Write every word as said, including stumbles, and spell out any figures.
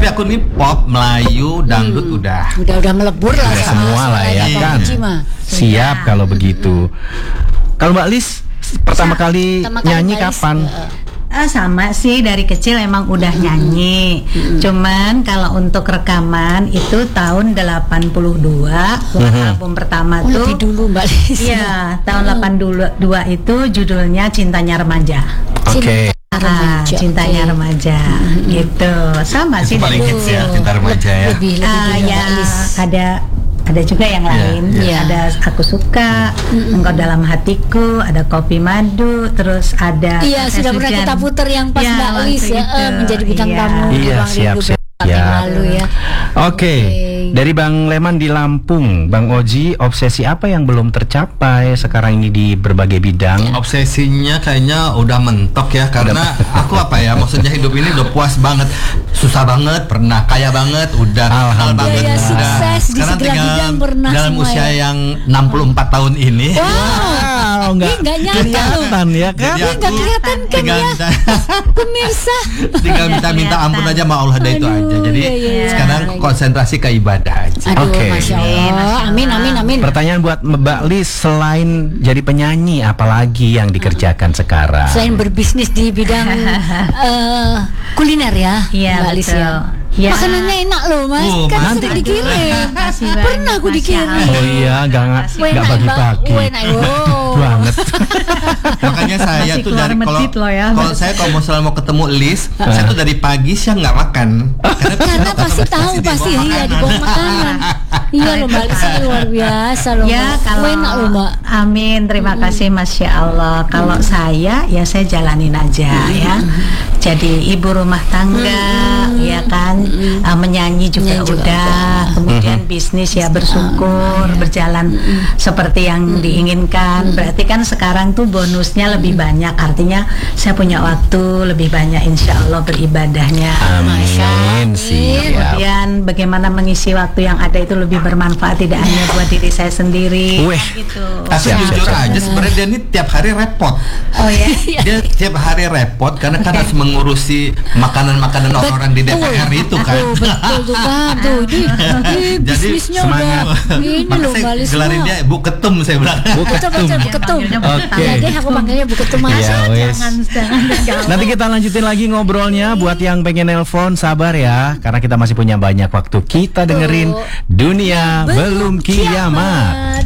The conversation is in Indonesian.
Tapi aku nih pop, Melayu, dangdut Hmm. udah. Udah udah melebur lah Udah semua lah ya Iya. kan. Cima. Siap kalau begitu. Kalau Mbak Lis pertama kali Pertama kali nyanyi Mbak Lis, kapan? eh, Ah, sama sih, dari kecil emang udah nyanyi. Cuman kalau untuk rekaman itu tahun delapan puluh dua album pertama Oh, tuh. lebih dulu Mbak Lis. Iya, tahun delapan puluh dua itu judulnya Cintanya Remaja. Oke. Ah, Remaja, Cintanya oke. Remaja gitu. Sama sih Itu paling dari- hits ya, Cinta Remaja ya. Lebih lebih Ah, dulu ya, Mbak Lis. ada ada juga yang lain. iya. Ada Aku Suka, Engkau Dalam Hatiku, ada Kopi Madu, terus ada Iya, Tetes sudah pernah Hujan. kita puter yang pas Ya, Mbak waktu Lis ya, itu. eh, menjadi bintang Iya. tamu di Iya, Ruang siap, Rindu siap, beberapa yang siap. lalu ya. Oke, dari Bang Leman di Lampung, Bang Oji, obsesi apa yang belum tercapai sekarang ini di berbagai bidang? Obsesinya kayaknya udah mentok ya, karena aku apa ya, maksudnya hidup ini udah puas banget, susah banget pernah, kaya banget udah, kenal Alhamdulillah. banget Iya, udah. sukses di Sekarang segala tinggal bidang pernah dalam semua usia ya. yang enam puluh empat tahun ini. Wow, nggak Ih, nggak nyata loh. kelihatan ya kan? Jadi Ih, nggak aku kelihatan kan tinggal ya, minta, pemirsa. tinggal minta-minta ampun aja sama Allah, dah itu Aduh, aja. Jadi iya, iya. sekarang konsentrasi ke ibadah aja. Aduh, Oke. Masya Allah. Amin, amin, amin. Pertanyaan buat Mbak Lis, selain jadi penyanyi, apalagi yang dikerjakan sekarang? Selain berbisnis di bidang eh, kuliner ya, Iya, Mbak Lis betul. ya. Ya. Makanannya enak loh Mas, Oh, kan nanti- sering dikirim. Makasih banyak, Pernah aku Masya dikirim. Allah. Oh iya, nggak nggak Wena, nggak bagi-bagi. Mbak. Wena, wow. Banget. Makanya saya Masih tuh keluar dari kalau medit loh ya. kalau saya kalau misalnya mau ketemu Lis, saya tuh dari pagi siang nggak makan. Karena, Karena pasti tahu pasti iya di bawah makanan. Iya loh Mbak Lis, ini luar biasa loh. Ya, Mbak. kalau Enak loh Mbak. Amin, terima kasih, Masya Allah. Kalau saya, ya saya jalanin aja ya. Jadi ibu rumah tangga, ya kan, uh, menyanyi juga Menyanyi juga udah. Kemudian bisnis ya bersyukur berjalan seperti yang diinginkan. Berarti kan sekarang tuh bonusnya lebih banyak. Artinya saya punya waktu lebih banyak, Insya Allah beribadahnya. Amin sih. Kemudian bagaimana mengisi waktu yang ada itu lebih bermanfaat, tidak hanya buat diri saya sendiri. Weh. Gitu. tapi Siap, jujur siap, aja sebenarnya dia ini tiap hari repot. Oh ya. Dia tiap hari repot karena kan harus mengurusi makanan-makanan orang-orang di D P R itu kan. Oh, betul tuh kan tuh. Ini, ini Jadi bisnisnya semangat. udah ini Maka loh saya Mbak Lis. gelarin dia Bu Ketum, saya bilang. Bu Coba Ketum. coba Bu Ketum. Oke. Ya deh aku panggilnya Bu Ketum aja. Ya wes. Jangan, jangan bergaul. Nanti kita lanjutin lagi ngobrolnya. Buat yang pengen nelpon, sabar ya, karena kita masih punya banyak waktu. Kita dengerin Oh. Dunia Belum Kiamat.